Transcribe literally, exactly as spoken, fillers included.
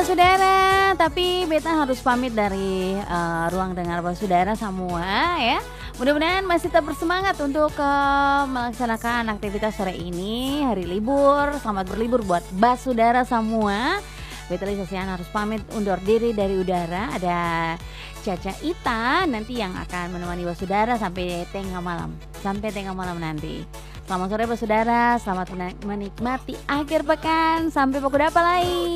Basudara, tapi beta harus pamit dari uh, ruang dengar Basudara semua ya. Mudah-mudahan masih tetap bersemangat untuk uh, melaksanakan aktivitas sore ini, hari libur. Selamat berlibur buat Basudara semua. Beta Lisa Sian harus pamit undur diri dari udara. Ada Caca Ita nanti yang akan menemani Basudara sampai tengah malam. Sampai tengah malam nanti. Selamat sore Basudara, selamat menikmati akhir pekan. Sampai pukul apa lagi?